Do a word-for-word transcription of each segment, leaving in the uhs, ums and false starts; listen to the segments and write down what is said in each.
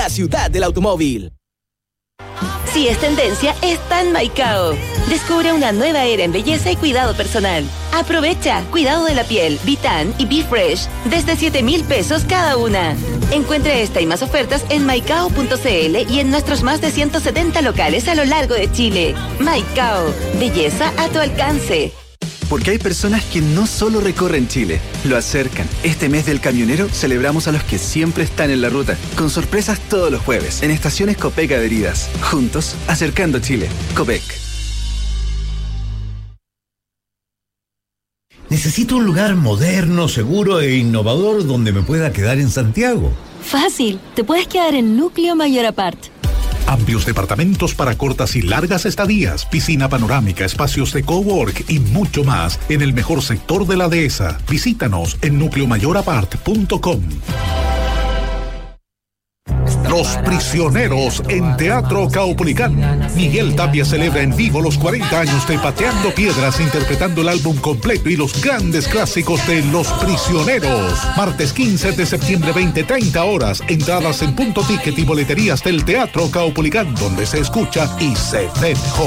la ciudad del automóvil. Si es tendencia, está en Maicao. Descubre una nueva era en belleza y cuidado personal. Aprovecha cuidado de la piel, Vitan y Be Fresh desde siete mil pesos cada una. Encuentre esta y más ofertas en maicao punto cl y en nuestros más de ciento setenta locales a lo largo de Chile. Maicao, belleza a tu alcance. Porque hay personas que no solo recorren Chile, lo acercan. Este mes del camionero celebramos a los que siempre están en la ruta, con sorpresas todos los jueves, en estaciones Copec adheridas. Juntos, acercando Chile. Copec. Necesito un lugar moderno, seguro e innovador donde me pueda quedar en Santiago. Fácil, te puedes quedar en Núcleo Mayor Apart. Amplios departamentos para cortas y largas estadías, piscina panorámica, espacios de cowork y mucho más en el mejor sector de la dehesa. Visítanos en núcleo mayor apart punto com. Los Prisioneros en Teatro Caupolicán. Miguel Tapia celebra en vivo los cuarenta años de Pateando Piedras, interpretando el álbum completo y los grandes clásicos de Los Prisioneros. Martes quince de septiembre, veinte treinta horas. Entradas en Punto Ticket y boleterías del Teatro Caupolicán, donde se escucha y se ve mejor.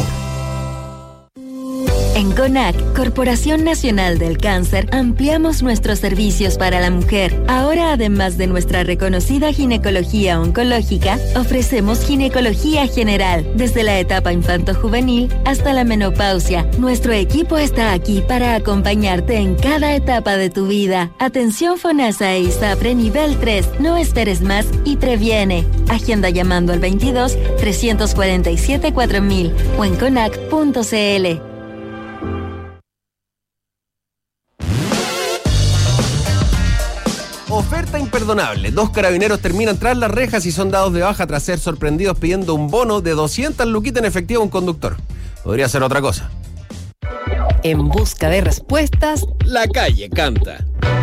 En CONAC, Corporación Nacional del Cáncer, ampliamos nuestros servicios para la mujer. Ahora, además de nuestra reconocida ginecología oncológica, ofrecemos ginecología general, desde la etapa infanto-juvenil hasta la menopausia. Nuestro equipo está aquí para acompañarte en cada etapa de tu vida. Atención FONASA e ISAPRE nivel tres. No esperes más y previene. Agenda llamando al veintidós, trescientos cuarenta y siete, cuatro mil o en conac punto cl. Oferta imperdonable. Dos carabineros terminan tras las rejas y son dados de baja tras ser sorprendidos pidiendo un bono de doscientas luquitas en efectivo a un conductor. Podría ser otra cosa. En busca de respuestas, la calle canta.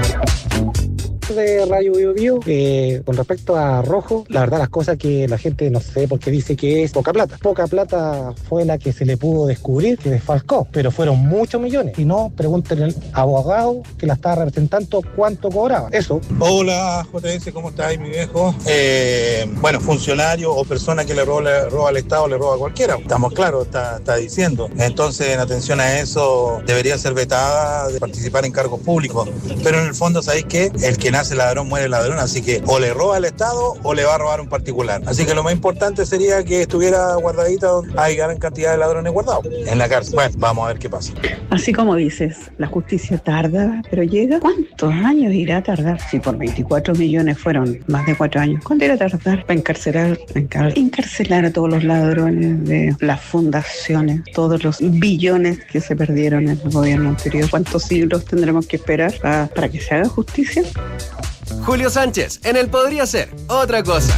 De Radio Bio Bio, eh, con respecto a Rojo, la verdad las cosas que la gente no sé por qué dice que es poca plata. Poca plata fue la que se le pudo descubrir que desfalcó, pero fueron muchos millones. Si no, pregúntenle al abogado que la estaba representando cuánto cobraba. Eso. Hola J S, ¿cómo estás, mi viejo? Eh, bueno, funcionario o persona que le roba, le roba al Estado, le roba a cualquiera. Estamos claros, está, está diciendo. Entonces, en atención a eso, debería ser vetada de participar en cargos públicos. Pero en el fondo, ¿sabéis qué? El que nace ladrón muere ladrón, así que o le roba al Estado o le va a robar un particular. Así que lo más importante sería que estuviera guardadita donde hay gran cantidad de ladrones guardados, en la cárcel. Bueno, vamos a ver qué pasa. Así como dices, la justicia tarda, pero llega. ¿Cuántos años irá a tardar? Si por veinticuatro millones fueron más de cuatro años. ¿Cuánto irá a tardar para encarcelar, encar- encarcelar a todos los ladrones de las fundaciones, todos los billones que se perdieron en el gobierno anterior? ¿Cuántos siglos tendremos que esperar para, para que se haga justicia? Julio Sánchez, en el Podría Ser otra cosa.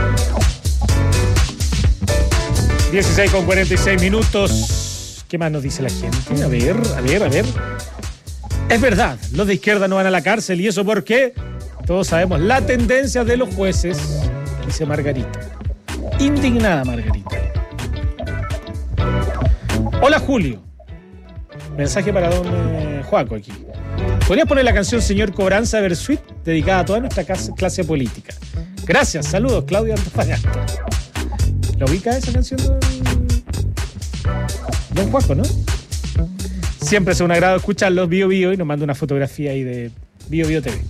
dieciséis con cuarenta y seis minutos. ¿Qué más nos dice la gente? A ver, a ver, a ver. Es verdad, los de izquierda no van a la cárcel. ¿Y eso por qué? Todos sabemos la tendencia de los jueces, dice Margarita. Indignada Margarita. Hola Julio. Mensaje para don eh, Joaco aquí. ¿Podrías poner la canción Señor Cobranza Versuit, dedicada a toda nuestra clase, clase política? Gracias, saludos, Claudio Antofagasta. ¿La ubica esa canción, don, don Juaco, no? Siempre es un agrado escucharlos, Bio Bio, y nos manda una fotografía ahí de Bio Bio T V.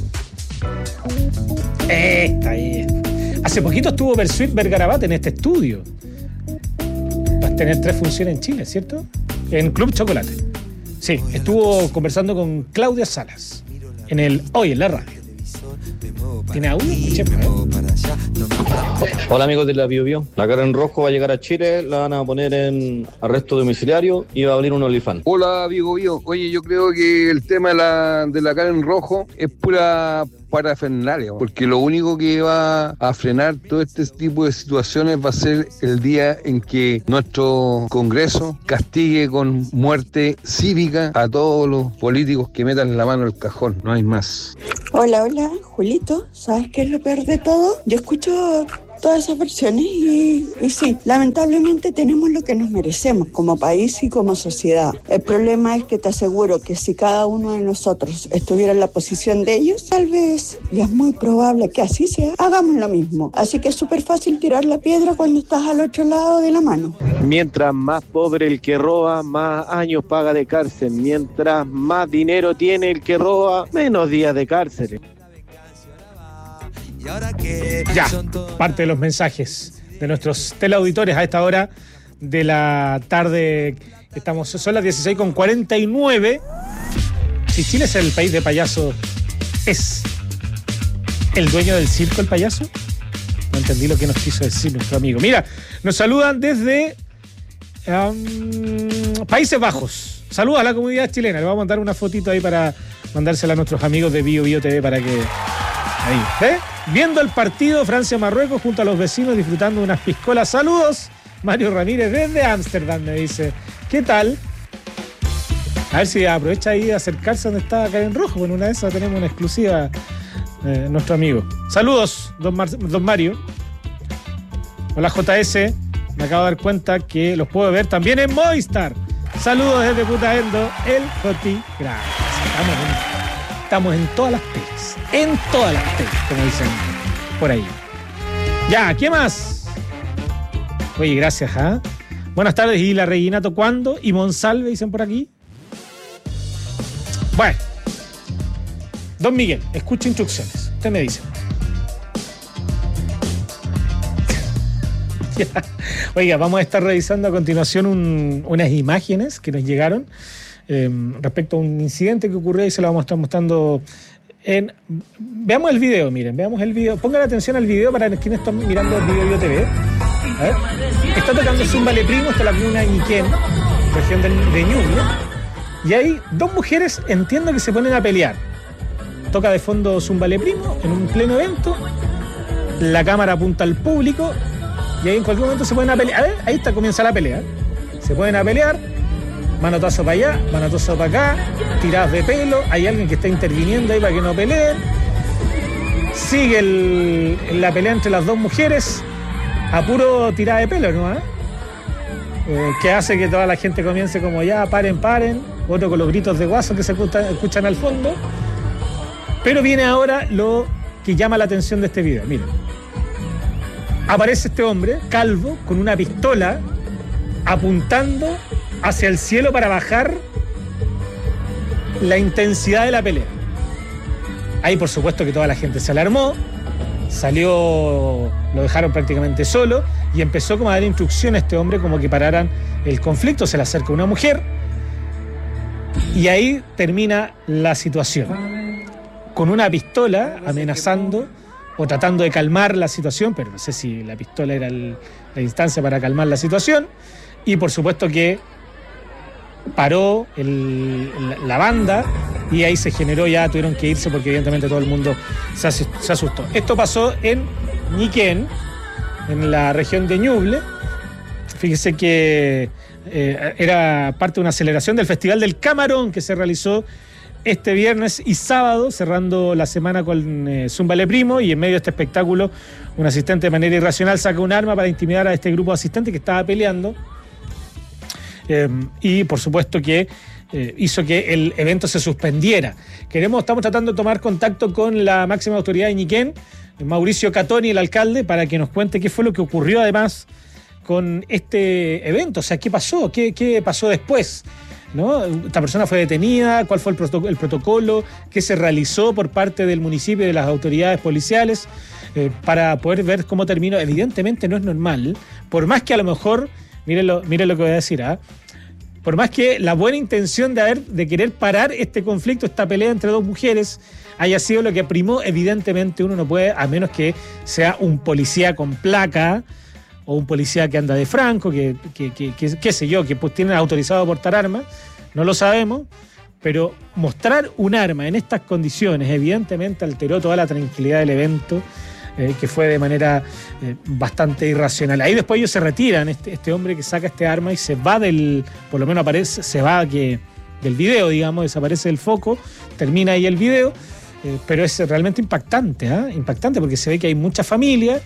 Esta ahí. Hace poquito estuvo Versuit Vergarabat en este estudio. Va a tener tres funciones en Chile, ¿cierto? En Club Chocolate. Sí, estuvo conversando con Claudia Salas en el Hoy en la Radio. ¿Tiene audio? Escuchemos. Hola amigos de la Bio Bio. La Karen Rojo va a llegar a Chile, la van a poner en arresto domiciliario y va a abrir un OnlyFans. Hola Bio Bio. Oye, yo creo que el tema de la, de la Karen Rojo es pura parafernalia, porque lo único que va a frenar todo este tipo de situaciones va a ser el día en que nuestro Congreso castigue con muerte cívica a todos los políticos que metan la mano en el cajón. No hay más. Hola, hola, Julito. ¿Sabes qué es lo peor de todo? Yo escucho todas esas versiones y, y sí, lamentablemente tenemos lo que nos merecemos como país y como sociedad. El problema es que te aseguro que si cada uno de nosotros estuviera en la posición de ellos, tal vez, y es muy probable que así sea, hagamos lo mismo. Así que es súper fácil tirar la piedra cuando estás al otro lado de la mano. Mientras más pobre el que roba, más años paga de cárcel. Mientras más dinero tiene el que roba, menos días de cárcel. Ya, parte de los mensajes de nuestros teleauditores a esta hora de la tarde. Estamos, son las dieciséis con cuarenta y nueve. Si Chile es el país de payasos, ¿es el dueño del circo el payaso? No entendí lo que nos quiso decir nuestro amigo. Mira, nos saludan desde um, Países Bajos. Saludos a la comunidad chilena. Le vamos a mandar una fotito ahí para mandársela a nuestros amigos de Bio Bio T V para que... Ahí, ¿ves? Viendo el partido Francia-Marruecos junto a los vecinos disfrutando de unas piscolas. Saludos, Mario Ramírez desde Ámsterdam, me dice. ¿Qué tal? A ver si aprovecha ahí de acercarse donde está Karen Rojo. Bueno, una de esas tenemos una exclusiva, eh, nuestro amigo. Saludos, don, Mar- don Mario. Hola, J S. Me acabo de dar cuenta que los puedo ver también en Movistar. Saludos desde Putaendo, el Joti. Gracias. Estamos en, estamos en todas las pelis. En todas las pelis, como dicen por ahí. Ya, ¿qué más? Oye, gracias, ¿ah? ¿eh? Buenas tardes. ¿Y la Reginato cuándo? ¿Y Monsalve dicen por aquí? Bueno. Don Miguel, escucha instrucciones. Usted me dice. Ya. Oiga, vamos a estar revisando a continuación un, unas imágenes que nos llegaron eh, respecto a un incidente que ocurrió y se lo vamos a estar mostrando en... Veamos el video, miren, veamos el video. Pongan atención al video para quienes están mirando el video Bio T V. A ver. Está tocando Zumba Le Primo, está la comuna de Ñiquén, región de, de Ñuble, y hay dos mujeres, entiendo que se ponen a pelear. Toca de fondo Zumba Le Primo en un pleno evento, la cámara apunta al público y ahí en cualquier momento se ponen a pelear. A ver, ahí está, comienza la pelea. Se ponen a pelear, manotazo para allá, manotazo para acá, tiradas de pelo, hay alguien que está interviniendo ahí para que no peleen. Sigue el, la pelea entre las dos mujeres a puro tirada de pelo, ¿no? ¿Eh? Eh, que hace que toda la gente comience como ya, paren, paren, otro con los gritos de guaso que se escuchan, escuchan al fondo. Pero viene ahora lo que llama la atención de este video. Miren, aparece este hombre calvo con una pistola apuntando hacia el cielo para bajar la intensidad de la pelea. Ahí por supuesto que toda la gente se alarmó, salió, lo dejaron prácticamente solo y empezó como a dar instrucciones a este hombre como que pararan el conflicto. Se le acerca una mujer y ahí termina la situación, con una pistola amenazando o tratando de calmar la situación, pero no sé si la pistola era el, la instancia para calmar la situación. Y por supuesto que paró el, la, la banda y ahí se generó, ya tuvieron que irse porque evidentemente todo el mundo se, se asustó. Esto pasó en Ñiquén, en la región de Ñuble. Fíjese que eh, era parte de una celebración del Festival del Camarón que se realizó este viernes y sábado, cerrando la semana con eh, Zumba Le Primo, y en medio de este espectáculo un asistente de manera irracional saca un arma para intimidar a este grupo de asistentes que estaba peleando. Eh, y por supuesto que eh, hizo que el evento se suspendiera. Queremos, estamos tratando de tomar contacto con la máxima autoridad de Ñiquén, Mauricio Catoni, el alcalde, para que nos cuente qué fue lo que ocurrió además con este evento. O sea, ¿qué pasó? ¿Qué, qué pasó después? ¿No? Esta persona fue detenida, cuál fue el protocolo, el protocolo que se realizó por parte del municipio y de las autoridades policiales eh, para poder ver cómo terminó. Evidentemente no es normal, por más que a lo mejor, miren lo, miren lo que voy a decir, ¿eh? por más que la buena intención de, haber, de querer parar este conflicto, esta pelea entre dos mujeres, haya sido lo que primó, evidentemente uno no puede, a menos que sea un policía con placa, o un policía que anda de franco, que, que, que, que qué sé yo, que pues tiene autorizado a portar armas, no lo sabemos, pero mostrar un arma en estas condiciones evidentemente alteró toda la tranquilidad del evento, eh, que fue de manera eh, bastante irracional. Ahí después ellos se retiran, este, este hombre que saca este arma y se va del, por lo menos aparece, se va que, del video, digamos, desaparece del foco, termina ahí el video, eh, pero es realmente impactante, ¿eh? impactante porque se ve que hay muchas familias,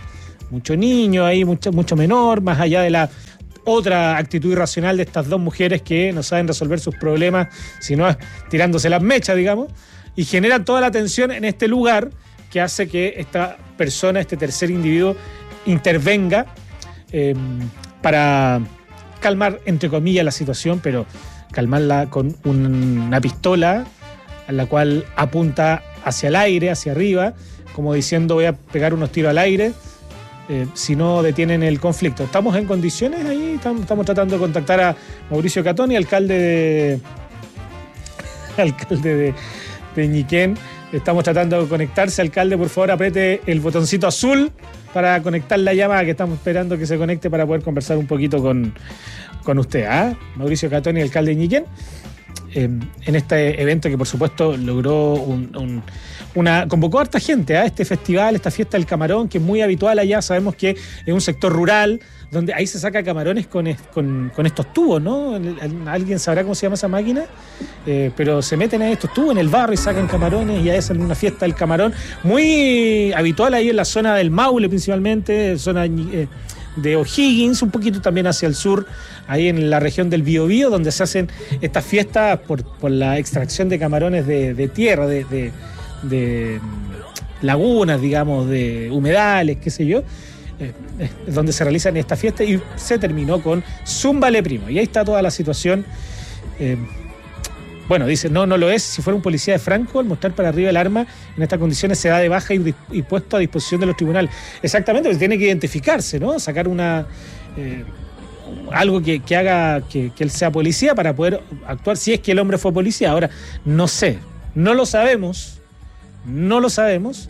mucho niño ahí, mucho, mucho menor, más allá de la otra actitud irracional de estas dos mujeres que no saben resolver sus problemas, sino tirándose las mechas, digamos, y generan toda la tensión en este lugar que hace que esta persona, este tercer individuo, intervenga eh, para calmar, entre comillas, la situación, pero calmarla con un, una pistola a la cual apunta hacia el aire, hacia arriba, como diciendo voy a pegar unos tiros al aire. Eh, si no detienen el conflicto. ¿Estamos en condiciones ahí? Estamos, estamos tratando de contactar a Mauricio Catoni, alcalde de alcalde de, de Ñiquén. Estamos tratando de conectarse. Alcalde, por favor, apriete el botoncito azul para conectar la llamada, que estamos esperando que se conecte para poder conversar un poquito con, con usted. ¿Ah? Mauricio Catoni, alcalde de Ñiquén. Eh, en este evento que por supuesto logró un, un, una convocó a harta gente a ¿eh? este festival, esta fiesta del camarón, que es muy habitual allá. Sabemos que es un sector rural donde ahí se saca camarones con, con, con estos tubos, ¿no? ¿Alguien sabrá cómo se llama esa máquina? Eh, pero se meten en estos tubos en el barro y sacan camarones, y ahí es una fiesta del camarón muy habitual ahí en la zona del Maule, principalmente, zona eh, de O'Higgins, un poquito también hacia el sur, ahí en la región del Biobío, donde se hacen estas fiestas por, por la extracción de camarones de, de tierra, de, de, de lagunas, digamos, de humedales, qué sé yo, eh, es donde se realizan estas fiestas, y se terminó con Zúmbale Primo. Y ahí está toda la situación. Eh, bueno, dice, no, no lo es. Si fuera un policía de Franco, al mostrar para arriba el arma en estas condiciones se da de baja y, y puesto a disposición de los tribunales. Exactamente, porque tiene que identificarse, ¿no? Sacar una... Eh, algo que, que haga que, que él sea policía para poder actuar, si es que el hombre fue policía. Ahora, no sé, no lo sabemos, no lo sabemos,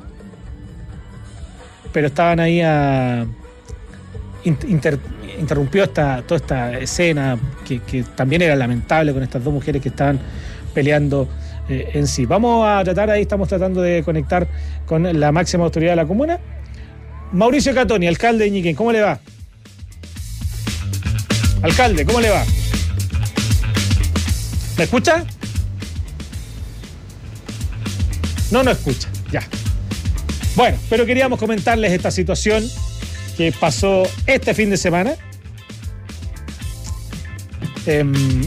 pero estaban ahí a... Inter, interrumpió esta, toda esta escena que, que también era lamentable con estas dos mujeres que estaban peleando eh, en sí. Vamos a tratar, ahí estamos tratando de conectar con la máxima autoridad de la comuna. Mauricio Catoni, alcalde de Ñiquén, ¿cómo le va? Alcalde, ¿cómo le va? ¿Me escucha? No, no escucha, ya. Bueno, pero queríamos comentarles esta situación que pasó este fin de semana. Eh,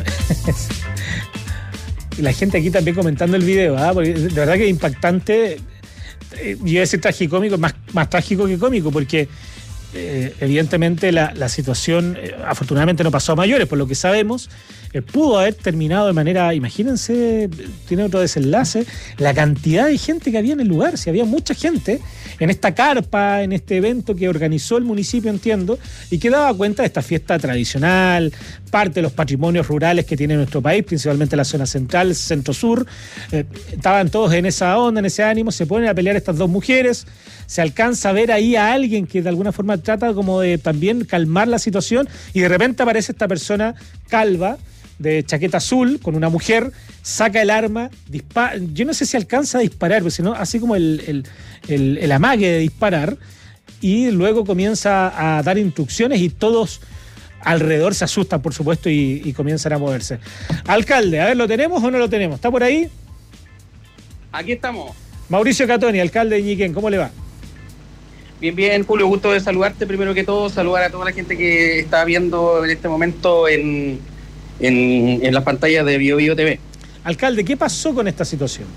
la gente aquí también comentando el video, ¿eh? Porque de verdad que es impactante. Eh, yo iba a decir tragicómico, más, más trágico que cómico, porque eh, evidentemente la, la situación eh, afortunadamente no pasó a mayores, por lo que sabemos. Eh, pudo haber terminado de manera, imagínense, tiene otro desenlace, la cantidad de gente que había en el lugar. Si había mucha gente en esta carpa, en este evento que organizó el municipio, entiendo, y que daba cuenta de esta fiesta tradicional, parte de los patrimonios rurales que tiene nuestro país, principalmente la zona central, centro-sur. Eh, estaban todos en esa onda, en ese ánimo, se ponen a pelear estas dos mujeres, se alcanza a ver ahí a alguien que de alguna forma trata como de también calmar la situación, y de repente aparece esta persona calva, de chaqueta azul, con una mujer, saca el arma, dispara. Yo no sé si alcanza a disparar, pero sino así como el, el, el, el amague de disparar, y luego comienza a dar instrucciones y todos alrededor se asustan, por supuesto, y, y comienzan a moverse. Alcalde, a ver, ¿lo tenemos o no lo tenemos? ¿Está por ahí? Aquí estamos. Mauricio Catoni, alcalde de Ñiquén, ¿cómo le va? Bien, bien, Julio, gusto de saludarte. Primero que todo, saludar a toda la gente que está viendo en este momento en... En, en las pantallas de Bio Bio T V. Alcalde, ¿qué pasó con esta situación?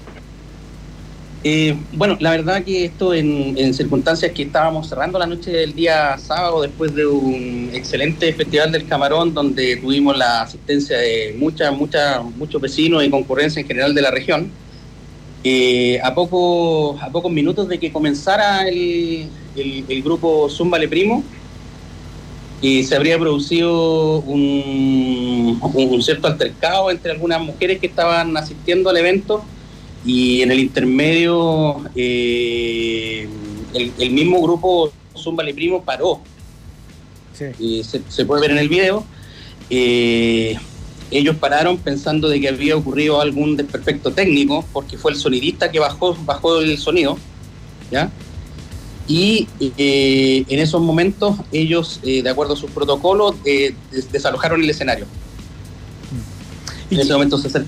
Eh, bueno, la verdad que esto en, en circunstancias que estábamos cerrando la noche del día sábado después de un excelente festival del camarón, donde tuvimos la asistencia de muchas, muchas, muchos vecinos y concurrencia en general de la región. Eh, a, poco, a pocos minutos de que comenzara el, el, el grupo Zúmbale Primo, y se habría producido un, un cierto altercado entre algunas mujeres que estaban asistiendo al evento, y en el intermedio eh, el, el mismo grupo Zúmbale Primo paró. Sí. Y se, se puede ver en el video. Eh, ellos pararon pensando de que había ocurrido algún desperfecto técnico, porque fue el sonidista que bajó, bajó el sonido, ¿ya? Y eh, en esos momentos ellos, eh, de acuerdo a sus protocolos, eh, des- desalojaron el escenario. En ese momento se acerca el,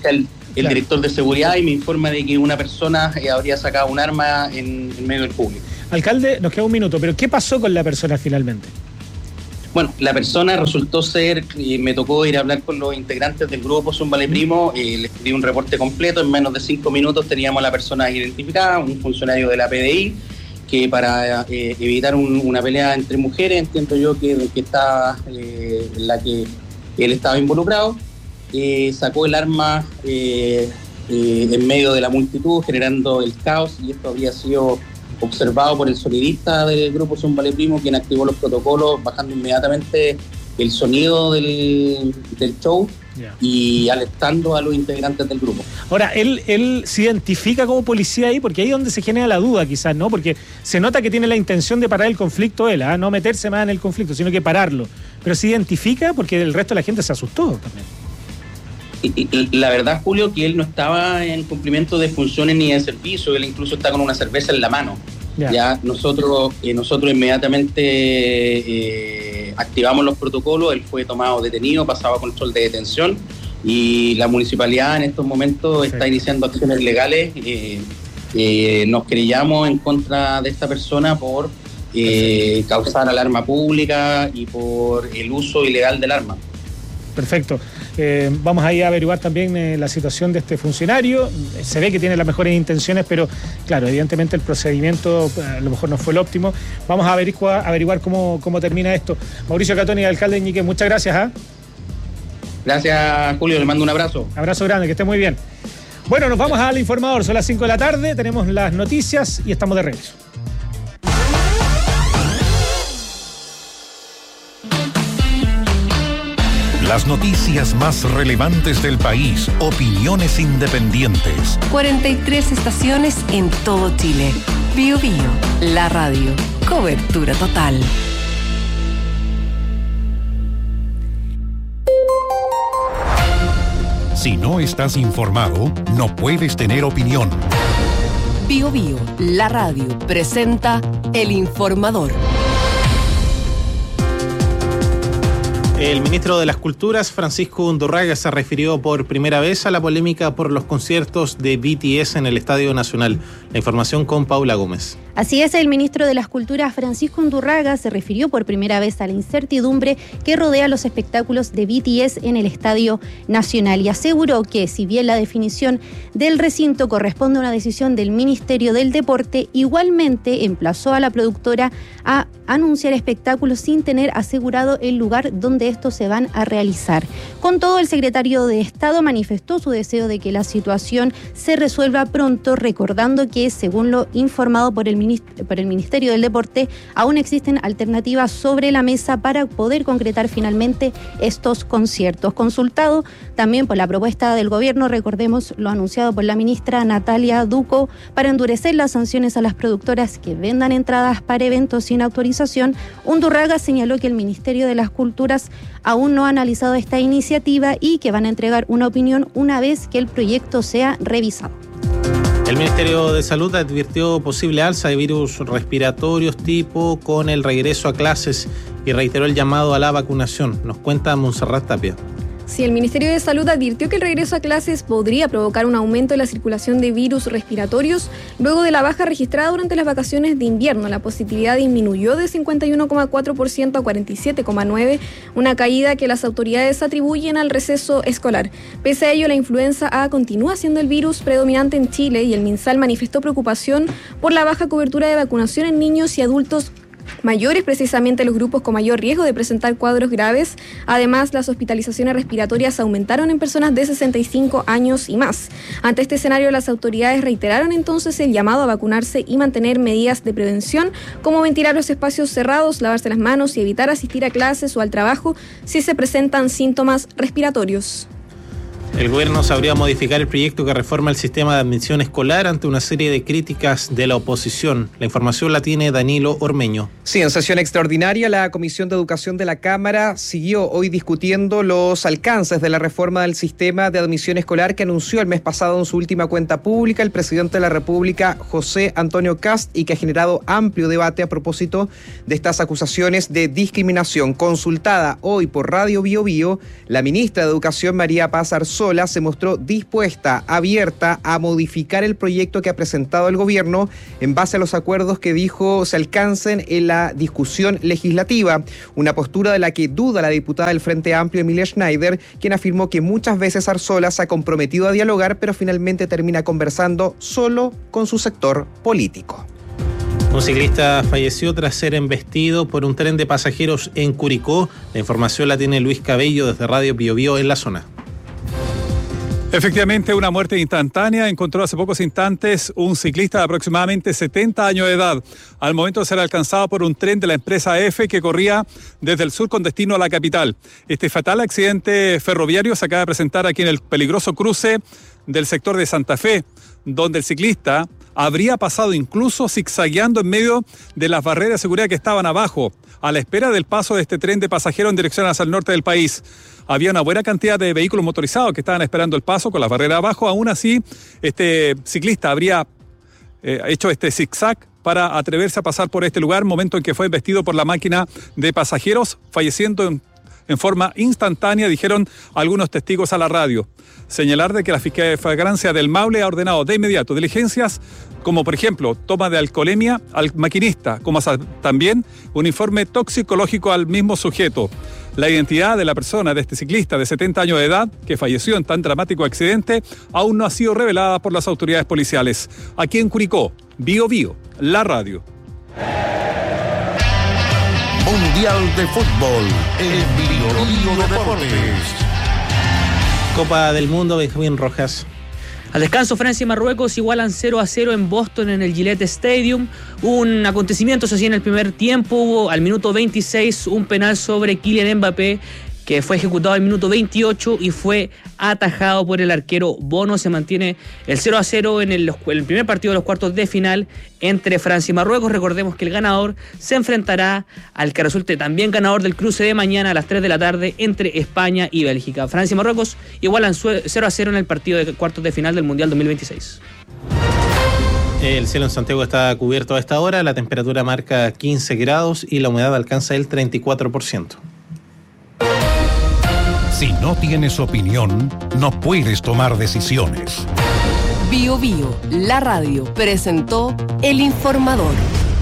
el claro. director de seguridad y me informa de que una persona eh, habría sacado un arma en, en medio del público. Alcalde, nos queda un minuto, pero ¿qué pasó con la persona finalmente? Bueno, la persona resultó ser, eh, me tocó ir a hablar con los integrantes del grupo Zúmbale Primo, eh, les pedí un reporte completo, en menos de cinco minutos teníamos a la persona identificada, un funcionario de la P D I, que para eh, evitar un, una pelea entre mujeres, entiendo yo que, que está eh, en la que él estaba involucrado, eh, sacó el arma eh, eh, en medio de la multitud, generando el caos, y esto había sido observado por el sonidista del grupo Zúmbale Primo, quien activó los protocolos, bajando inmediatamente el sonido del, del show yeah. y alertando a los integrantes del grupo. Ahora, ¿él, él se identifica como policía ahí? Porque ahí es donde se genera la duda quizás, ¿no? Porque se nota que tiene la intención de parar el conflicto él, ¿eh? No meterse más en el conflicto, sino que pararlo. Pero se identifica porque el resto de la gente se asustó también. Y, y, la verdad, Julio, que él no estaba en cumplimiento de funciones ni de servicio, él incluso está con una cerveza en la mano. Ya, ya nosotros, eh, nosotros inmediatamente eh, activamos los protocolos, él fue tomado detenido, pasaba a control de detención y la municipalidad en estos momentos sí. está iniciando acciones legales. Eh, eh, nos querellamos en contra de esta persona por eh, causar alarma pública y por el uso ilegal del arma. Perfecto. Eh, vamos a ir a averiguar también eh, la situación de este funcionario. Se ve que tiene las mejores intenciones, pero claro, evidentemente el procedimiento eh, a lo mejor no fue el óptimo. Vamos a averiguar, averiguar cómo, cómo termina esto. Mauricio Catoni, alcalde de Ñique, muchas gracias. ¿eh? Gracias, Julio, le mando un abrazo. Abrazo grande, que esté muy bien. Bueno, nos vamos al informador, son las cinco de la tarde, tenemos las noticias y estamos de regreso. Las noticias más relevantes del país, opiniones independientes. cuarenta y tres estaciones en todo Chile. Bio Bio, la radio. Cobertura total. Si no estás informado, no puedes tener opinión. Bio Bio, la radio, presenta El Informador. El ministro de las Culturas, Francisco Undurraga, se refirió por primera vez a la polémica por los conciertos de B T S en el Estadio Nacional. La información con Paula Gómez. Así es, el ministro de las Culturas, Francisco Undurraga, se refirió por primera vez a la incertidumbre que rodea los espectáculos de B T S en el Estadio Nacional y aseguró que, si bien la definición del recinto corresponde a una decisión del Ministerio del Deporte, igualmente emplazó a la productora a anunciar espectáculos sin tener asegurado el lugar donde estos se van a realizar. Con todo, el secretario de Estado manifestó su deseo de que la situación se resuelva pronto, recordando que, según lo informado por el por el Ministerio del Deporte, aún existen alternativas sobre la mesa para poder concretar finalmente estos conciertos. Consultado también por la propuesta del gobierno, recordemos lo anunciado por la ministra Natalia Duco, para endurecer las sanciones a las productoras que vendan entradas para eventos sin autorización, Undurraga señaló que el Ministerio de las Culturas aún no ha analizado esta iniciativa y que van a entregar una opinión una vez que el proyecto sea revisado. El Ministerio de Salud advirtió posible alza de virus respiratorios tipo con el regreso a clases y reiteró el llamado a la vacunación. Nos cuenta Montserrat Tapia. Sí, el Ministerio de Salud advirtió que el regreso a clases podría provocar un aumento en la circulación de virus respiratorios luego de la baja registrada durante las vacaciones de invierno. La positividad disminuyó de cincuenta y uno coma cuatro por ciento a cuarenta y siete coma nueve por ciento, una caída que las autoridades atribuyen al receso escolar. Pese a ello, la influenza A continúa siendo el virus predominante en Chile y el MinSal manifestó preocupación por la baja cobertura de vacunación en niños y adultos mayores, precisamente los grupos con mayor riesgo de presentar cuadros graves. Además, las hospitalizaciones respiratorias aumentaron en personas de sesenta y cinco años y más. Ante este escenario, las autoridades reiteraron entonces el llamado a vacunarse y mantener medidas de prevención, como ventilar los espacios cerrados, lavarse las manos y evitar asistir a clases o al trabajo si se presentan síntomas respiratorios. El gobierno sabría modificar el proyecto que reforma el sistema de admisión escolar ante una serie de críticas de la oposición. La información la tiene Danilo Ormeño. Sí, en sesión extraordinaria, la Comisión de Educación de la Cámara siguió hoy discutiendo los alcances de la reforma del sistema de admisión escolar que anunció el mes pasado en su última cuenta pública el presidente de la República, José Antonio Kast, y que ha generado amplio debate a propósito de estas acusaciones de discriminación. Consultada hoy por Radio Bio Bio, la ministra de Educación, María Paz Arzú, Arzola se mostró dispuesta, abierta a modificar el proyecto que ha presentado el gobierno en base a los acuerdos que dijo se alcancen en la discusión legislativa. Una postura de la que duda la diputada del Frente Amplio, Emilia Schneider, quien afirmó que muchas veces Arzola se ha comprometido a dialogar, pero finalmente termina conversando solo con su sector político. Un ciclista falleció tras ser embestido por un tren de pasajeros en Curicó. La información la tiene Luis Cabello desde Radio Bio Bio en la zona. Efectivamente, una muerte instantánea encontró hace pocos instantes un ciclista de aproximadamente setenta años de edad, al momento de ser alcanzado por un tren de la empresa F que corría desde el sur con destino a la capital. Este fatal accidente ferroviario se acaba de presentar aquí en el peligroso cruce del sector de Santa Fe, donde el ciclista habría pasado incluso zigzagueando en medio de las barreras de seguridad que estaban abajo, a la espera del paso de este tren de pasajeros en dirección hacia el norte del país. Había una buena cantidad de vehículos motorizados que estaban esperando el paso con las barreras abajo. Aún así, este ciclista habría eh, hecho este zigzag para atreverse a pasar por este lugar, momento en que fue embestido por la máquina de pasajeros, falleciendo en en forma instantánea, dijeron algunos testigos a la radio. Señalar de que la Fiscalía de Flagrancia del Maule ha ordenado de inmediato diligencias, como por ejemplo, toma de alcoholemia al maquinista, como también un informe toxicológico al mismo sujeto. La identidad de la persona, de este ciclista de setenta años de edad, que falleció en tan dramático accidente, aún no ha sido revelada por las autoridades policiales. Aquí en Curicó, Bio Bio, la radio. Mundial de Fútbol, el Bio Bio Deportes. Copa del Mundo, Benjamín Rojas. Al descanso, Francia y Marruecos igualan cero a cero en Boston en el Gillette Stadium. Un acontecimiento se hacía en el primer tiempo. Hubo al minuto veintiséis un penal sobre Kylian Mbappé, que fue ejecutado al minuto veintiocho y fue atajado por el arquero Bono. Se mantiene el cero a cero en el, en el primer partido de los cuartos de final entre Francia y Marruecos. Recordemos que el ganador se enfrentará al que resulte también ganador del cruce de mañana a las tres de la tarde entre España y Bélgica. Francia y Marruecos igualan cero a cero en el partido de cuartos de final del Mundial dos mil veintiséis. El cielo en Santiago está cubierto a esta hora, la temperatura marca quince grados y la humedad alcanza el treinta y cuatro por ciento. Si no tienes opinión, no puedes tomar decisiones. Bio Bio, la radio, presentó El Informador.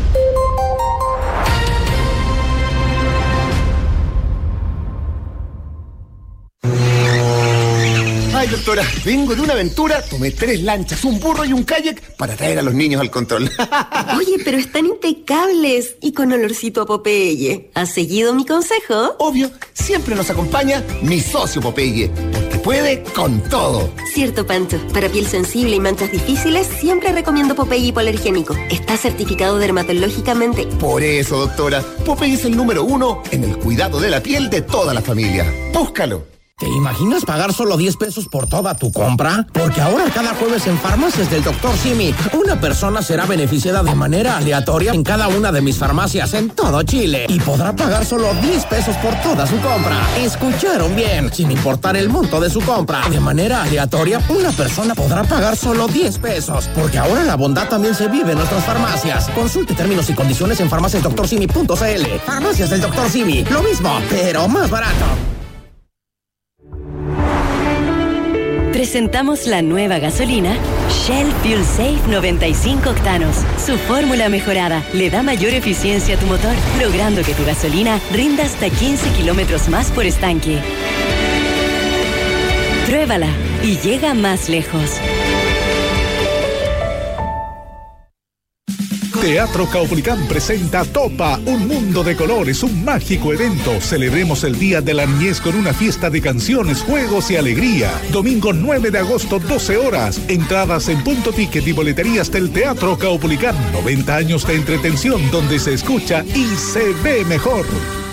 Ay, doctora, vengo de una aventura, tomé tres lanchas, un burro y un kayak para traer a los niños al control. Oye, pero están impecables y con olorcito a Popeye. ¿Has seguido mi consejo? Obvio, siempre nos acompaña mi socio Popeye, porque puede con todo. Cierto, Pancho. Para piel sensible y manchas difíciles, siempre recomiendo Popeye hipoalergénico. Está certificado dermatológicamente. Por eso, doctora, Popeye es el número uno en el cuidado de la piel de toda la familia. Búscalo. ¿Te imaginas pagar solo diez pesos por toda tu compra? Porque ahora cada jueves en Farmacias del doctor Simi, una persona será beneficiada de manera aleatoria en cada una de mis farmacias en todo Chile y podrá pagar solo diez pesos por toda su compra. ¿Escucharon bien? Sin importar el monto de su compra. De manera aleatoria, una persona podrá pagar solo diez pesos. Porque ahora la bondad también se vive en nuestras farmacias. Consulte términos y condiciones en farmacias doctor simi punto c l. Farmacias del doctor Simi. Lo mismo, pero más barato. Presentamos la nueva gasolina Shell Fuel Safe noventa y cinco octanos. Su fórmula mejorada le da mayor eficiencia a tu motor, logrando que tu gasolina rinda hasta quince kilómetros más por estanque. Pruébala y llega más lejos. Teatro Caupolicán presenta Topa, un mundo de colores, un mágico evento. Celebremos el Día de la Niñez con una fiesta de canciones, juegos y alegría. Domingo nueve de agosto, doce horas. Entradas en punto ticket y boleterías del Teatro Caupolicán. noventa años de entretención donde se escucha y se ve mejor.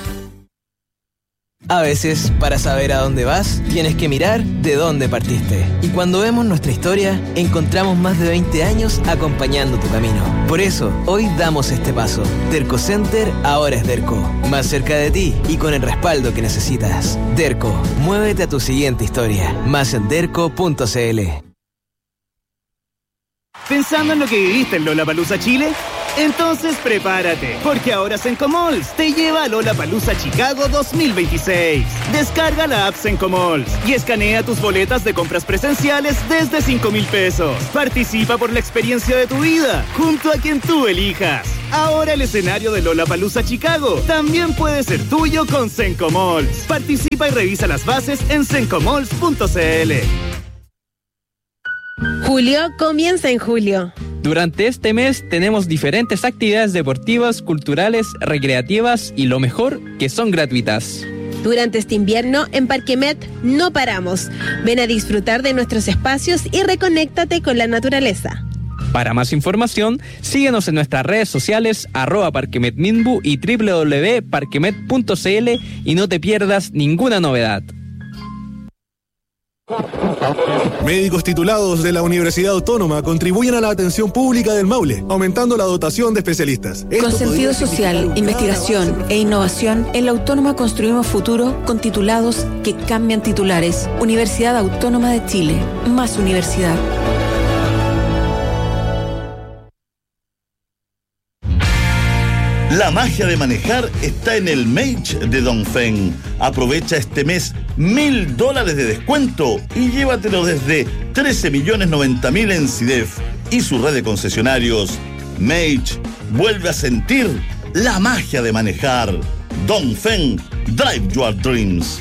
A veces, para saber a dónde vas, tienes que mirar de dónde partiste. Y cuando vemos nuestra historia, encontramos más de veinte años acompañando tu camino. Por eso, hoy damos este paso. Derco Center ahora es Derco. Más cerca de ti y con el respaldo que necesitas. Derco, muévete a tu siguiente historia. Más en derco punto c l. ¿Pensando en lo que viviste en Lollapalooza Chile? Entonces prepárate, porque ahora Sencomalls te lleva a Lollapalooza Chicago dos mil veintiséis. Descarga la app Sencomalls y escanea tus boletas de compras presenciales desde cinco mil pesos. Participa por la experiencia de tu vida, junto a quien tú elijas. Ahora el escenario de Lollapalooza Chicago también puede ser tuyo con Sencomalls. Participa y revisa las bases en sencomalls punto c l. Julio comienza en julio. Durante este mes tenemos diferentes actividades deportivas, culturales, recreativas y lo mejor, que son gratuitas. Durante este invierno, en Parquemet no paramos. Ven a disfrutar de nuestros espacios y reconéctate con la naturaleza. Para más información, síguenos en nuestras redes sociales, arroba parquemetminbu y doble u doble u doble u punto parquemet punto c l y no te pierdas ninguna novedad. Médicos titulados de la Universidad Autónoma contribuyen a la atención pública del Maule, aumentando la dotación de especialistas. Esto con sentido social, investigación e innovación, en la Autónoma construimos futuro con titulados que cambian titulares. Universidad Autónoma de Chile, más universidad. La magia de manejar está en el Mage de Dongfeng. Aprovecha este mes mil dólares de descuento y llévatelo desde trece millones noventa mil en C I D E F y su red de concesionarios. Mage vuelve a sentir la magia de manejar. Dongfeng, drive your dreams.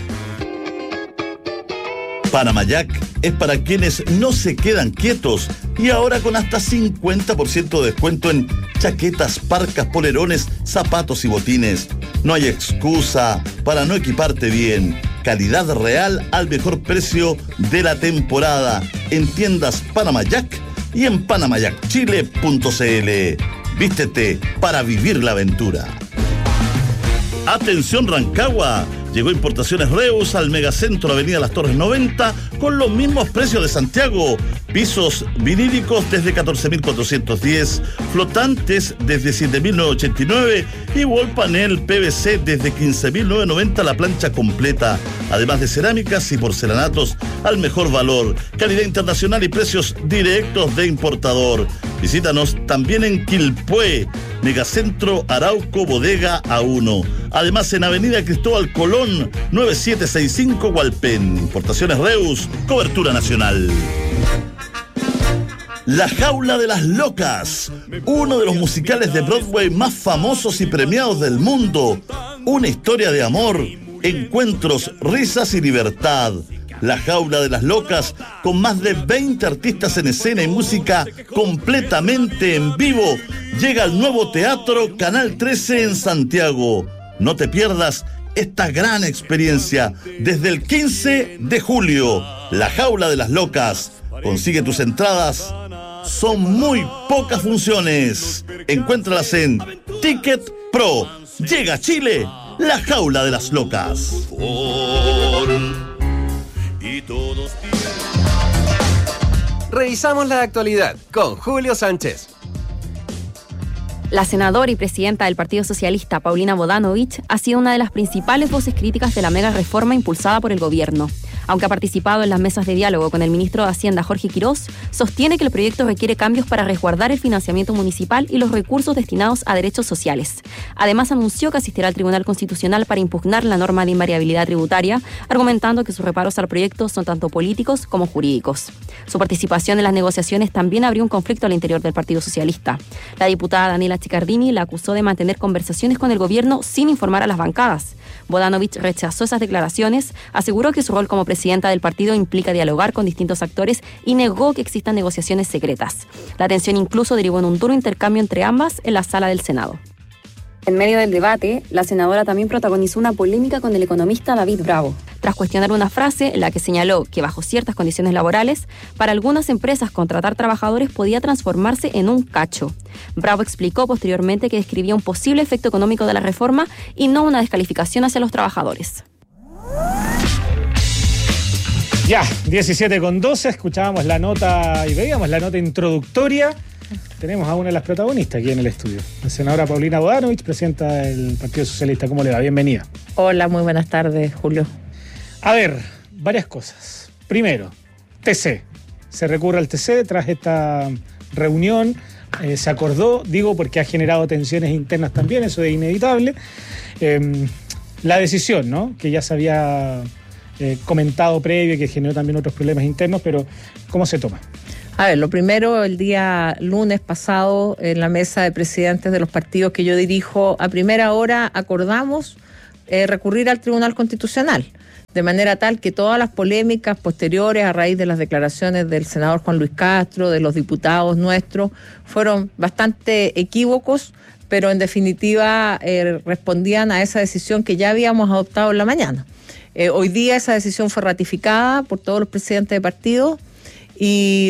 Panamayac es para quienes no se quedan quietos y ahora con hasta cincuenta por ciento de descuento en chaquetas, parcas, polerones, zapatos y botines. No hay excusa para no equiparte bien. Calidad real al mejor precio de la temporada en tiendas Panamayac y en panamayac chile punto c l. Vístete para vivir la aventura. Atención Rancagua. Llegó Importaciones Reus al Megacentro Avenida Las Torres noventa con los mismos precios de Santiago. Pisos vinílicos desde catorce mil cuatrocientos diez, flotantes desde siete mil novecientos ochenta y nueve y wall panel P V C desde quince mil novecientos noventa la plancha completa. Además de cerámicas y porcelanatos al mejor valor, calidad internacional y precios directos de importador. Visítanos también en Quilpué, Megacentro Arauco Bodega A uno. Además en Avenida Cristóbal Colón, nueve siete seis cinco Hualpén. Importaciones Reus, cobertura nacional. La Jaula de las Locas, uno de los musicales de Broadway más famosos y premiados del mundo. Una historia de amor, encuentros, risas y libertad. La Jaula de las Locas, con más de veinte artistas en escena y música completamente en vivo, llega al nuevo Teatro Canal trece en Santiago. No te pierdas esta gran experiencia desde el quince de julio. La Jaula de las Locas. Consigue tus entradas. Son muy pocas funciones. Encuéntralas en Ticket Pro. Llega a Chile La Jaula de las Locas. Revisamos la actualidad con Julio Sánchez. La senadora y presidenta del Partido Socialista, Paulina Bodanovich, ha sido una de las principales voces críticas de la mega reforma impulsada por el gobierno. Aunque ha participado en las mesas de diálogo con el ministro de Hacienda, Jorge Quirós, sostiene que el proyecto requiere cambios para resguardar el financiamiento municipal y los recursos destinados a derechos sociales. Además, anunció que asistirá al Tribunal Constitucional para impugnar la norma de invariabilidad tributaria, argumentando que sus reparos al proyecto son tanto políticos como jurídicos. Su participación en las negociaciones también abrió un conflicto al interior del Partido Socialista. La diputada Daniela Chicardini la acusó de mantener conversaciones con el gobierno sin informar a las bancadas. Bodanovich rechazó esas declaraciones, aseguró que su rol como presidenta del partido implica dialogar con distintos actores y negó que existan negociaciones secretas. La tensión incluso derivó en un duro intercambio entre ambas en la sala del Senado. En medio del debate, la senadora también protagonizó una polémica con el economista David Bravo, tras cuestionar una frase en la que señaló que bajo ciertas condiciones laborales, para algunas empresas contratar trabajadores podía transformarse en un cacho. Bravo explicó posteriormente que describía un posible efecto económico de la reforma y no una descalificación hacia los trabajadores. Ya, diecisiete con doce, escuchábamos la nota y veíamos la nota introductoria. Tenemos a una de las protagonistas aquí en el estudio, la senadora Paulina Bodanovich, presidenta del Partido Socialista. ¿Cómo le va? Bienvenida. Hola, muy buenas tardes, Julio. A ver, varias cosas. Primero, T C. Se recurre al T C tras esta reunión. eh, se acordó, digo porque ha generado tensiones internas también, eso es inevitable, eh, la decisión, ¿no? Que ya se había eh, comentado previo y que generó también otros problemas internos, pero ¿cómo se toma? A ver, lo primero, el día lunes pasado, en la mesa de presidentes de los partidos que yo dirijo, a primera hora acordamos eh, recurrir al Tribunal Constitucional, de manera tal que todas las polémicas posteriores a raíz de las declaraciones del senador Juan Luis Castro, de los diputados nuestros, fueron bastante equívocos, pero en definitiva eh, respondían a esa decisión que ya habíamos adoptado en la mañana. Eh, hoy día esa decisión fue ratificada por todos los presidentes de partidos y...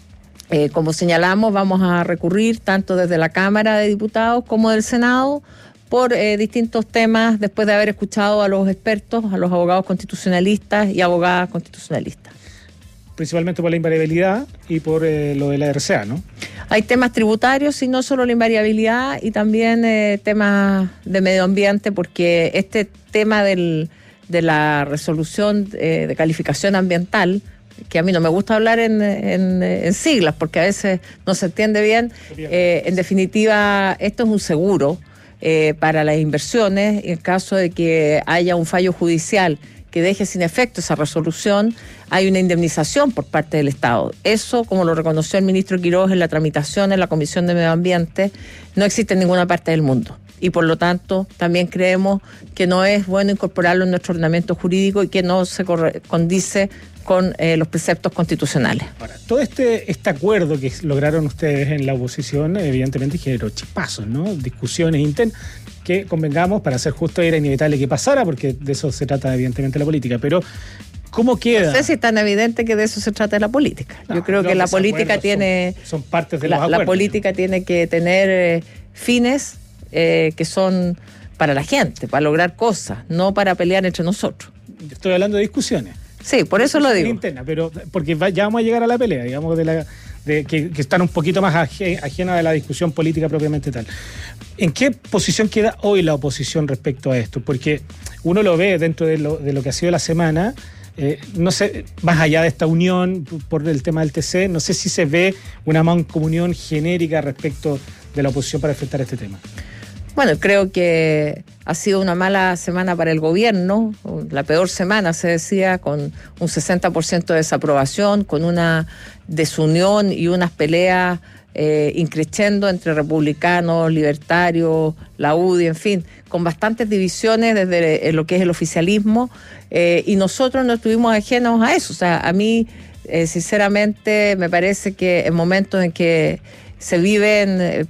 Eh, como señalamos, vamos a recurrir tanto desde la Cámara de Diputados como del Senado por eh, distintos temas después de haber escuchado a los expertos, a los abogados constitucionalistas y abogadas constitucionalistas. Principalmente por la invariabilidad y por eh, lo de la R C A, ¿no? Hay temas tributarios y no solo la invariabilidad, y también eh, temas de medio ambiente, porque este tema del, de la resolución eh, de calificación ambiental, que a mí no me gusta hablar en, en, en siglas porque a veces no se entiende bien, eh, en definitiva esto es un seguro eh, para las inversiones. En caso de que haya un fallo judicial que deje sin efecto esa resolución, hay una indemnización por parte del Estado. Eso, como lo reconoció el ministro Quiroz en la tramitación en la Comisión de Medio Ambiente, no existe en ninguna parte del mundo. Y por lo tanto, también creemos que no es bueno incorporarlo en nuestro ordenamiento jurídico y que no se corre- condice con eh, los preceptos constitucionales. Ahora, todo este, este acuerdo que lograron ustedes en la oposición, evidentemente generó chispazos, ¿no? Discusiones internas, que convengamos, para ser justo, era inevitable que pasara, porque de eso se trata evidentemente la política, pero ¿cómo queda? No sé si es tan evidente que de eso se trata la política. No, Yo creo que la política tiene... Son, son partes de la, los acuerdos. La política tiene que tener eh, fines eh, que son para la gente, para lograr cosas, no para pelear entre nosotros. Estoy hablando de discusiones. Sí, por eso lo digo. Interna, pero porque va, ya vamos a llegar a la pelea, digamos, de la de que, que están un poquito más ajena de la discusión política propiamente tal. ¿En qué posición queda hoy la oposición respecto a esto? Porque uno lo ve dentro de lo, de lo que ha sido la semana, eh, no sé, más allá de esta unión por el tema del T C, no sé si se ve una mancomunión genérica respecto de la oposición para enfrentar este tema. Bueno, creo que ha sido una mala semana para el gobierno, la peor semana, se decía, con un sesenta por ciento de desaprobación, con una desunión y unas peleas eh, increciendo entre republicanos, libertarios, la U D I, en fin, con bastantes divisiones desde lo que es el oficialismo, eh, y nosotros no estuvimos ajenos a eso. O sea, a mí, eh, sinceramente, me parece que en momentos en que se viven... Eh,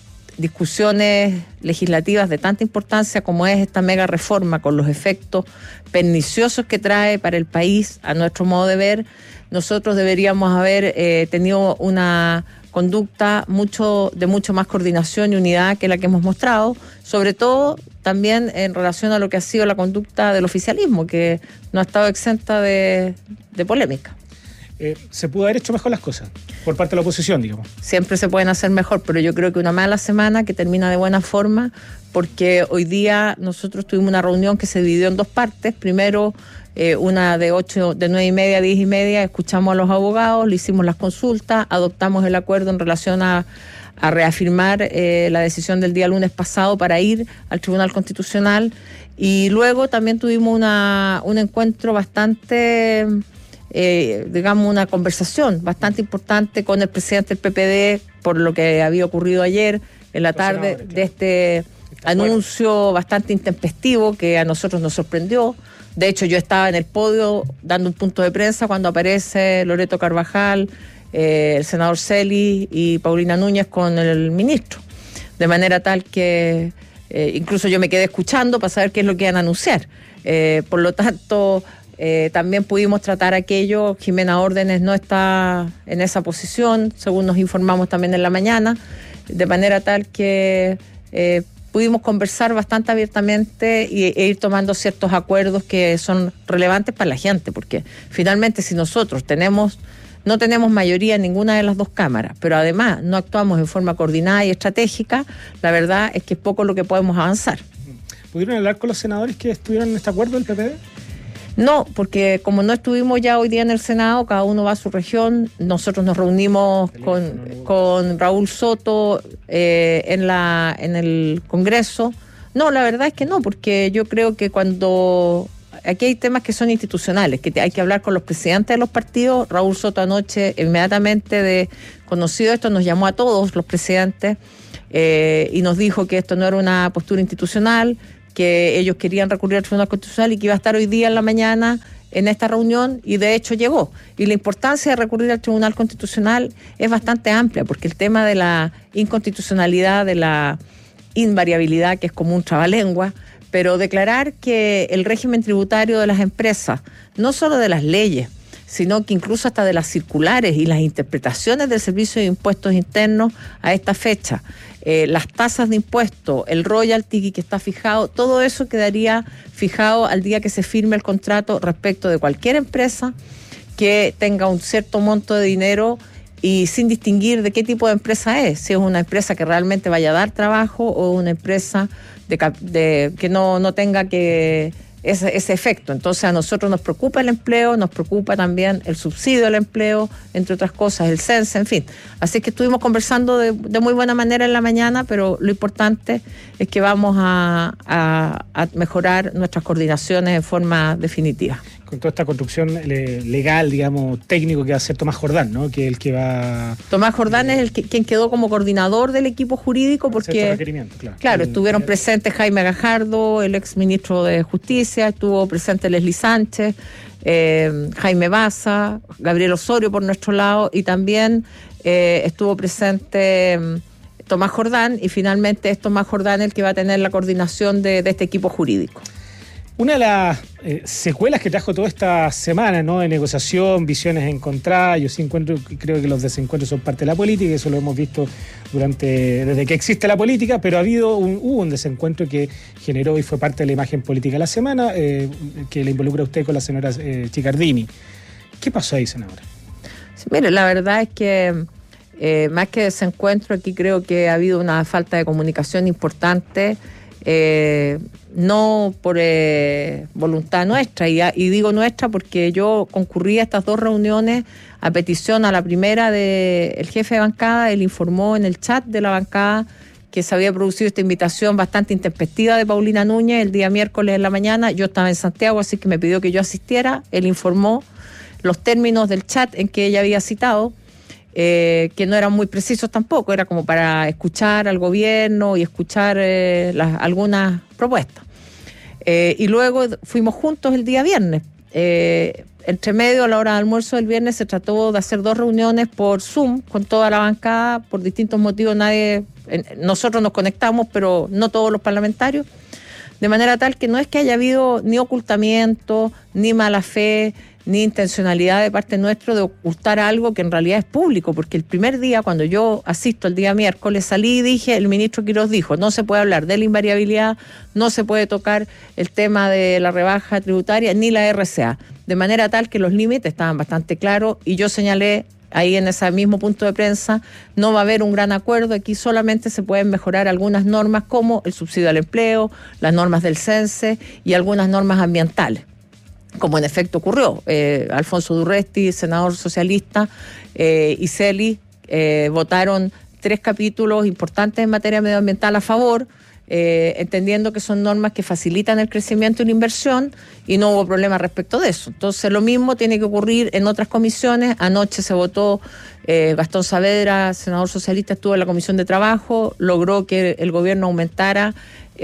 discusiones legislativas de tanta importancia como es esta mega reforma, con los efectos perniciosos que trae para el país, a nuestro modo de ver, nosotros deberíamos haber eh, tenido una conducta mucho de mucho más coordinación y unidad que la que hemos mostrado, sobre todo también en relación a lo que ha sido la conducta del oficialismo, que no ha estado exenta de, de polémica. Eh, ¿Se pudo haber hecho mejor las cosas por parte de la oposición, digamos? Siempre se pueden hacer mejor, pero yo creo que una mala semana que termina de buena forma, porque hoy día nosotros tuvimos una reunión que se dividió en dos partes. Primero, eh, una de ocho, de nueve y media a diez y media, escuchamos a los abogados, le hicimos las consultas, adoptamos el acuerdo en relación a, a reafirmar eh, la decisión del día lunes pasado para ir al Tribunal Constitucional, y luego también tuvimos una, un encuentro bastante... Eh, digamos, una conversación bastante importante con el presidente del P P D por lo que había ocurrido ayer en la tarde, de este anuncio bastante intempestivo que a nosotros nos sorprendió. De hecho, yo estaba en el podio dando un punto de prensa cuando aparece Loreto Carvajal, eh, el senador Celi y Paulina Núñez con el ministro, de manera tal que eh, incluso yo me quedé escuchando para saber qué es lo que iban a anunciar. Eh, por lo tanto... Eh, también pudimos tratar aquello. Jimena Órdenes no está en esa posición, según nos informamos también en la mañana, de manera tal que eh, pudimos conversar bastante abiertamente y, e ir tomando ciertos acuerdos que son relevantes para la gente, porque finalmente si nosotros tenemos no tenemos mayoría en ninguna de las dos cámaras, pero además no actuamos en forma coordinada y estratégica, la verdad es que es poco lo que podemos avanzar. ¿Pudieron hablar con los senadores que estuvieron en este acuerdo del P P D? No, porque como no estuvimos ya hoy día en el Senado, cada uno va a su región. Nosotros nos reunimos con, con Raúl Soto eh, en, la, en el Congreso. No, la verdad es que no, porque yo creo que cuando... Aquí hay temas que son institucionales, que hay que hablar con los presidentes de los partidos. Raúl Soto anoche, inmediatamente de conocido esto, nos llamó a todos los presidentes eh, y nos dijo que esto no era una postura institucional, que ellos querían recurrir al Tribunal Constitucional y que iba a estar hoy día en la mañana en esta reunión, y de hecho llegó. Y la importancia de recurrir al Tribunal Constitucional es bastante amplia, porque el tema de la inconstitucionalidad, de la invariabilidad, que es como un trabalengua, pero declarar que el régimen tributario de las empresas, no solo de las leyes, sino que incluso hasta de las circulares y las interpretaciones del Servicio de Impuestos Internos a esta fecha, eh, las tasas de impuesto, el royalty que está fijado, todo eso quedaría fijado al día que se firme el contrato respecto de cualquier empresa que tenga un cierto monto de dinero, y sin distinguir de qué tipo de empresa es, si es una empresa que realmente vaya a dar trabajo o una empresa de, de, que no, no tenga que ese, ese efecto. Entonces a nosotros nos preocupa el empleo, nos preocupa también el subsidio al empleo, entre otras cosas, el censo, en fin. Así que estuvimos conversando de, de muy buena manera en la mañana, pero lo importante es que vamos a, a, a mejorar nuestras coordinaciones en forma definitiva. Con toda esta construcción legal, digamos, técnico que va a ser Tomás Jordán, ¿no? Que es el que va... Tomás Jordán es el que, quien quedó como coordinador del equipo jurídico, porque... Claro, claro el, estuvieron el, presentes Jaime Gajardo, el ex ministro de Justicia, estuvo presente Leslie Sánchez, eh, Jaime Baza, Gabriel Osorio por nuestro lado, y también eh, estuvo presente eh, Tomás Jordán, y finalmente es Tomás Jordán el que va a tener la coordinación de, de este equipo jurídico. Una de las eh, secuelas que trajo toda esta semana, ¿no?, de negociación, visiones encontradas, yo sí encuentro, creo que los desencuentros son parte de la política, y eso lo hemos visto durante desde que existe la política, pero ha habido un, hubo un desencuentro que generó y fue parte de la imagen política de la semana, eh, que le involucra a usted con la señora eh, Chiccardini. ¿Qué pasó ahí, senadora? Sí, mire, la verdad es que eh, más que desencuentro, aquí creo que ha habido una falta de comunicación importante. Eh, no por eh, voluntad nuestra, y, y digo nuestra porque yo concurrí a estas dos reuniones a petición a la primera del jefe de bancada. Él informó en el chat de la bancada que se había producido esta invitación bastante intempestiva de Paulina Núñez el día miércoles en la mañana. Yo estaba en Santiago, así que me pidió que yo asistiera. Él informó los términos del chat en que ella había citado, Eh, que no eran muy precisos tampoco, era como para escuchar al gobierno y escuchar eh, las, algunas propuestas. Eh, y luego fuimos juntos el día viernes. Eh, entre medio, a la hora de almuerzo del viernes, se trató de hacer dos reuniones por Zoom con toda la bancada. Por distintos motivos, nadie, eh, nosotros nos conectamos, pero no todos los parlamentarios. De manera tal que no es que haya habido ni ocultamiento, ni mala fe, ni intencionalidad de parte nuestra de ocultar algo que en realidad es público, porque el primer día, cuando yo asisto el día miércoles, salí y dije, el ministro Quiroz dijo, no se puede hablar de la invariabilidad, no se puede tocar el tema de la rebaja tributaria, ni la R C A, de manera tal que los límites estaban bastante claros, y yo señalé ahí en ese mismo punto de prensa, no va a haber un gran acuerdo, aquí solamente se pueden mejorar algunas normas como el subsidio al empleo, las normas del cense y algunas normas ambientales, como en efecto ocurrió. Eh, Alfonso Durresti, senador socialista, eh, y Celi eh, votaron tres capítulos importantes en materia medioambiental a favor, eh, entendiendo que son normas que facilitan el crecimiento y la inversión, y no hubo problema respecto de eso. Entonces lo mismo tiene que ocurrir en otras comisiones. Anoche se votó, eh, Gastón Saavedra, senador socialista, estuvo en la Comisión de Trabajo, logró que el gobierno aumentara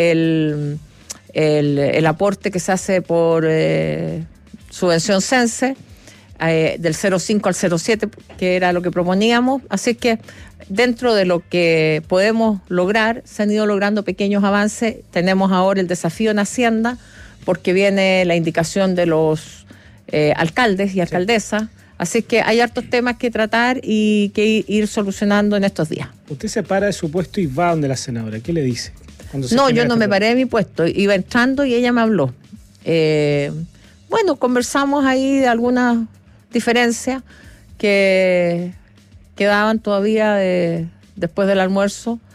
el... El, el aporte que se hace por eh, subvención Cense eh, del cero coma cinco al cero coma siete, que era lo que proponíamos. Así que dentro de lo que podemos lograr, se han ido logrando pequeños avances. Tenemos ahora el desafío en Hacienda, porque viene la indicación de los eh, alcaldes y alcaldesas. Así que hay hartos temas que tratar y que ir solucionando en estos días. Usted se para de su puesto y va donde la senadora. ¿Qué le dice? No, yo no me paré de mi puesto, iba entrando y ella me habló. Eh, bueno, conversamos ahí de algunas diferencias que quedaban todavía de, después del almuerzo,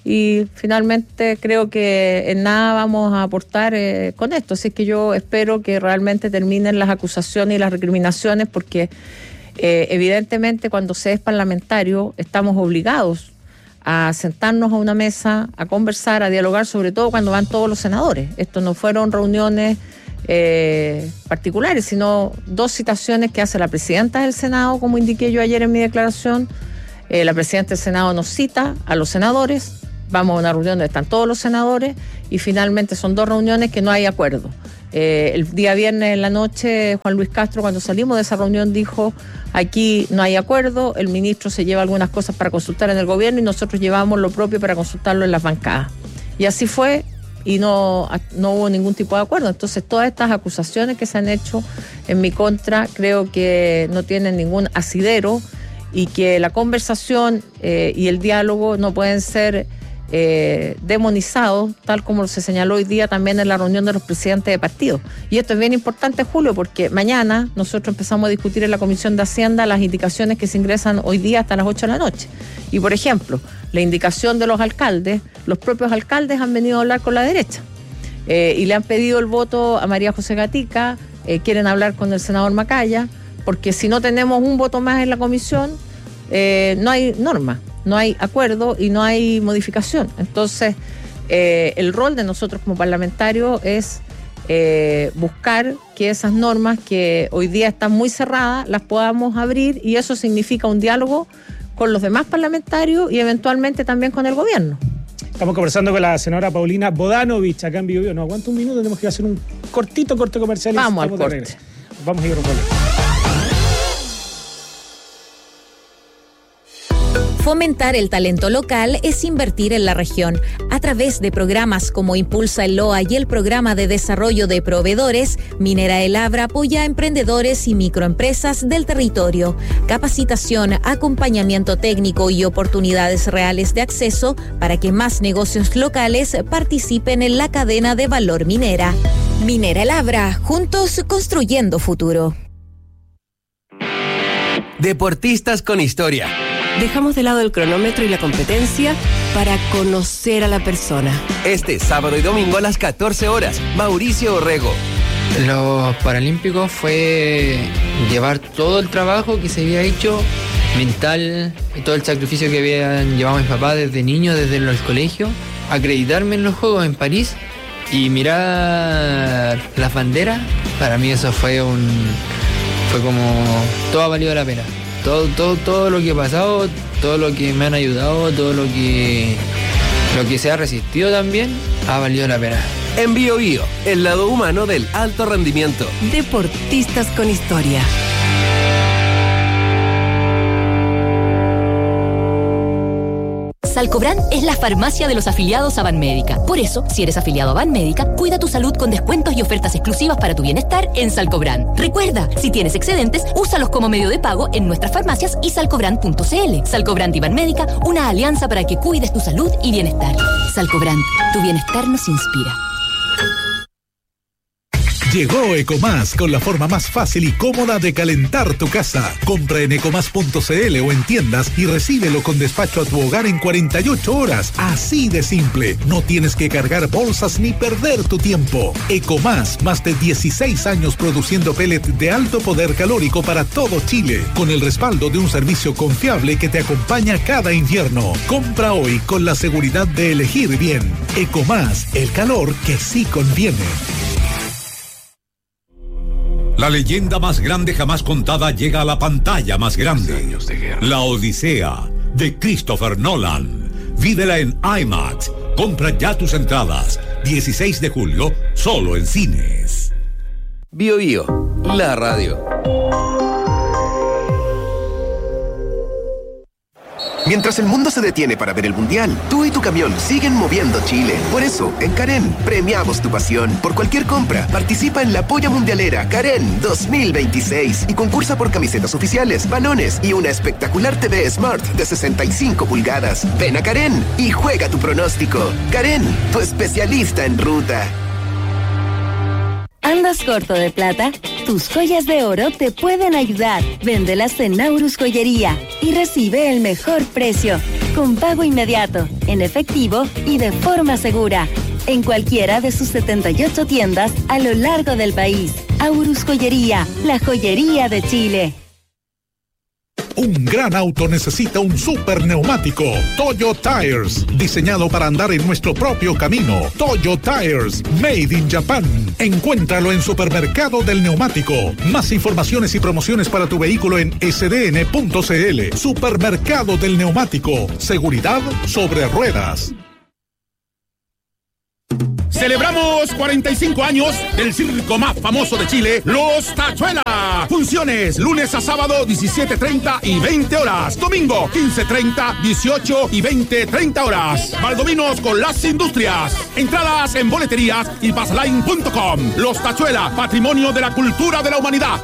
y finalmente creo que en nada vamos a aportar eh, con esto. Así que yo espero que realmente terminen las acusaciones y las recriminaciones, porque eh, evidentemente cuando se es parlamentario estamos obligados a sentarnos a una mesa, a conversar, a dialogar, sobre todo cuando van todos los senadores. Esto no fueron reuniones eh, particulares, sino dos citaciones que hace la presidenta del Senado, como indiqué yo ayer en mi declaración. Eh, la presidenta del Senado nos cita a los senadores, vamos a una reunión donde están todos los senadores, y finalmente son dos reuniones que no hay acuerdo. Eh, el día viernes en la noche, Juan Luis Castro, cuando salimos de esa reunión, dijo: aquí no hay acuerdo, el ministro se lleva algunas cosas para consultar en el gobierno y nosotros llevamos lo propio para consultarlo en las bancadas. Y así fue, y no, no hubo ningún tipo de acuerdo. Entonces, todas estas acusaciones que se han hecho en mi contra creo que no tienen ningún asidero, y que la conversación eh, y el diálogo no pueden ser eh, demonizados, tal como se señaló hoy día también en la reunión de los presidentes de partidos. Y esto es bien importante, Julio, porque mañana nosotros empezamos a discutir en la Comisión de Hacienda las indicaciones que se ingresan hoy día hasta las ocho de la noche. Y, por ejemplo, la indicación de los alcaldes, los propios alcaldes han venido a hablar con la derecha eh, y le han pedido el voto a María José Gatica, eh, quieren hablar con el senador Macaya, porque si no tenemos un voto más en la comisión, eh, no hay norma, no hay acuerdo y no hay modificación. Entonces, eh, el rol de nosotros como parlamentarios es eh, buscar que esas normas que hoy día están muy cerradas las podamos abrir, y eso significa un diálogo con los demás parlamentarios y eventualmente también con el gobierno. Estamos conversando con la senadora Paulina Bodanovich acá en Bio Bio. No aguanta un minuto, tenemos que hacer un cortito corte comercial. Vamos al corte. Vamos a ir a un corte. Fomentar el talento local es invertir en la región. A través de programas como Impulsa el Loa y el Programa de Desarrollo de Proveedores, Minera El Abra apoya a emprendedores y microempresas del territorio. Capacitación, acompañamiento técnico y oportunidades reales de acceso para que más negocios locales participen en la cadena de valor minera. Minera El Abra, juntos construyendo futuro. Deportistas con historia. Dejamos de lado el cronómetro y la competencia para conocer a la persona. Este sábado y domingo a las catorce horas, Mauricio Orrego. Los Paralímpicos fue llevar todo el trabajo que se había hecho, mental, y todo el sacrificio que habían llevado mis papás desde niño, desde el colegio, acreditarme en los Juegos en París y mirar las banderas. Para mí eso fue un... fue como... todo ha valido la pena. Todo, todo, todo lo que ha pasado, todo lo que me han ayudado, todo lo que lo que se ha resistido también, ha valido la pena. En Bio Bio, el lado humano del alto rendimiento. Deportistas con historia. Salcobrand es la farmacia de los afiliados a Banmédica. Por eso, si eres afiliado a Banmédica, cuida tu salud con descuentos y ofertas exclusivas para tu bienestar en Salcobrand. Recuerda, si tienes excedentes, úsalos como medio de pago en nuestras farmacias y salcobrand punto cl. Salcobrand y Banmédica, una alianza para que cuides tu salud y bienestar. Salcobrand, tu bienestar nos inspira. Llegó Ecomás con la forma más fácil y cómoda de calentar tu casa. Compra en ecomás punto cl o en tiendas y recíbelo con despacho a tu hogar en cuarenta y ocho horas. Así de simple. No tienes que cargar bolsas ni perder tu tiempo. Ecomás, más de dieciséis años produciendo pellet de alto poder calórico para todo Chile, con el respaldo de un servicio confiable que te acompaña cada invierno. Compra hoy con la seguridad de elegir bien. Ecomás, el calor que sí conviene. La leyenda más grande jamás contada llega a la pantalla más grande. La Odisea, de Christopher Nolan. Vívela en IMAX. Compra ya tus entradas. dieciséis de julio, solo en cines. Bio Bio, la radio. Mientras el mundo se detiene para ver el Mundial, tú y tu camión siguen moviendo Chile. Por eso, en Karen, premiamos tu pasión. Por cualquier compra, participa en la Polla Mundialera Karen dos mil veintiséis y concursa por camisetas oficiales, balones y una espectacular T V Smart de sesenta y cinco pulgadas. Ven a Karen y juega tu pronóstico. Karen, tu especialista en ruta. ¿Andas corto de plata? Tus joyas de oro te pueden ayudar. Véndelas en Naurus Joyería y recibe el mejor precio, con pago inmediato. en efectivo y de forma segura. En cualquiera de sus setenta y ocho tiendas a lo largo del país. Aurus Joyería, la joyería de Chile. Un gran auto necesita un super neumático. Toyo Tires, diseñado para andar en nuestro propio camino. Toyo Tires, made in Japan. Encuéntralo en Supermercado del Neumático. Más informaciones y promociones para tu vehículo en s d n punto c l. Supermercado del Neumático. Seguridad sobre ruedas. Celebramos cuarenta y cinco años del circo más famoso de Chile, Los Tachuela. Funciones lunes a sábado diecisiete treinta y veinte horas. Domingo quince treinta, dieciocho y veinte treinta horas. Valdominos con las industrias. Entradas en boleterías y passline punto com. Los Tachuela, patrimonio de la cultura de la humanidad.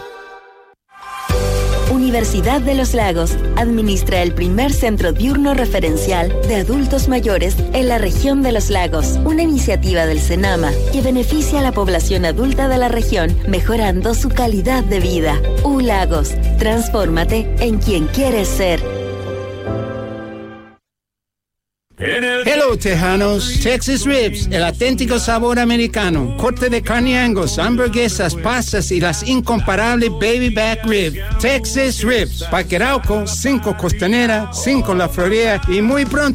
Universidad de los Lagos administra el primer centro diurno referencial de adultos mayores en la región de los lagos, una iniciativa del CENAMA que beneficia a la población adulta de la región, mejorando su calidad de vida. U Lagos, transfórmate en quien quieres ser. Hello, Tejanos. Texas Ribs, el auténtico sabor americano. Corte de carne Angus, hamburguesas, pastas y las incomparables Baby Back Rib. Texas Ribs, Parque Arauco, cinco Costanera, cinco La Florida y muy pronto